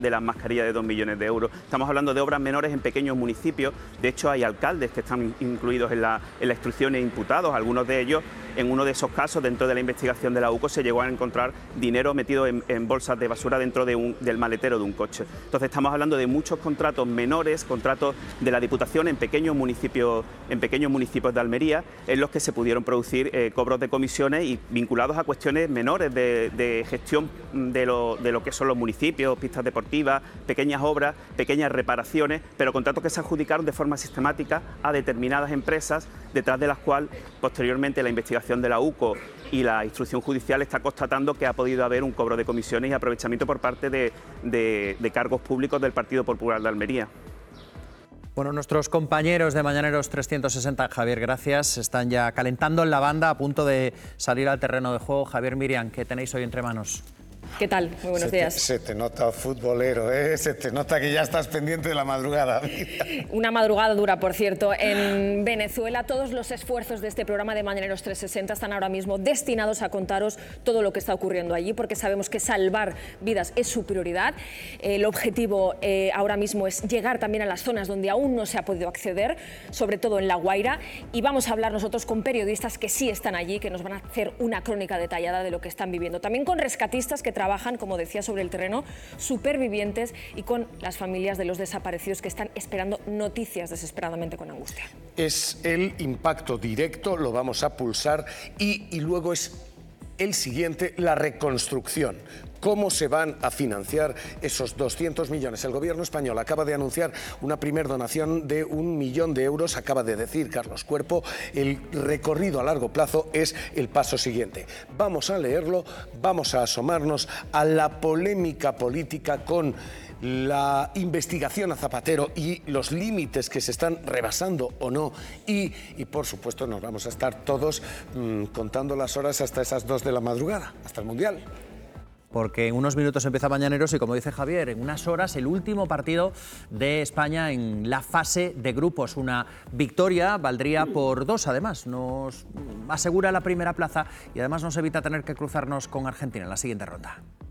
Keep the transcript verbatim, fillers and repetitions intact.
de las mascarillas de dos millones de euros. Estamos hablando de obras menores en pequeños municipios. De hecho, hay alcaldes que están incluidos en la, en la instrucción e imputados. Algunos de ellos, en uno de esos casos, dentro de la investigación de la U C O, se llegó a encontrar dinero metido en, en bolsas de basura dentro de un, del maletero de un coche. Entonces, estamos hablando de muchos contratos menores, contratos de la Diputación en pequeños municipios, en pequeños municipios de Almería, en los que se pudieron producir eh, cobros de comisiones y vinculados a cuestiones menores de, de gestión de lo, de lo que son los municipios, pistas deportivas, pequeñas obras, pequeñas reparaciones, pero contratos que se adjudicaron de forma sistemática a determinadas empresas, detrás de las cuales posteriormente la investigación de la U C O y la instrucción judicial está constatando que ha podido haber un cobro de comisiones y aprovechamiento por parte de, de, de cargos públicos del Partido Popular de Almería. Bueno, nuestros compañeros de Mañaneros trescientos sesenta, Javier, gracias, están ya calentando en la banda, a punto de salir al terreno de juego. Javier, Miriam, ¿qué tenéis hoy entre manos? ¿Qué tal? Muy buenos se días. Te, se te nota futbolero, ¿eh? Se te nota que ya estás pendiente de la madrugada. Una madrugada dura, por cierto. En Venezuela, todos los esfuerzos de este programa de Mañaneros trescientos sesenta están ahora mismo destinados a contaros todo lo que está ocurriendo allí, porque sabemos que salvar vidas es su prioridad. El objetivo eh, ahora mismo es llegar también a las zonas donde aún no se ha podido acceder, sobre todo en La Guaira, y vamos a hablar nosotros con periodistas que sí están allí, que nos van a hacer una crónica detallada de lo que están viviendo. También con rescatistas que trabajan, como decía, sobre el terreno, supervivientes, y con las familias de los desaparecidos que están esperando noticias desesperadamente con angustia. Es el impacto directo, lo vamos a pulsar, y, y luego es el siguiente, la reconstrucción. ¿Cómo se van a financiar esos doscientos millones? El gobierno español acaba de anunciar una primera donación de un millón de euros. Acaba de decir Carlos Cuerpo, el recorrido a largo plazo es el paso siguiente. Vamos a leerlo, vamos a asomarnos a la polémica política con la investigación a Zapatero y los límites que se están rebasando o no. Y, y por supuesto nos vamos a estar todos mmm, contando las horas hasta esas dos de la madrugada, hasta el Mundial. Porque en unos minutos empieza Mañaneros y, como dice Javier, en unas horas el último partido de España en la fase de grupos. Una victoria valdría por dos, además. Nos asegura la primera plaza y además nos evita tener que cruzarnos con Argentina en la siguiente ronda.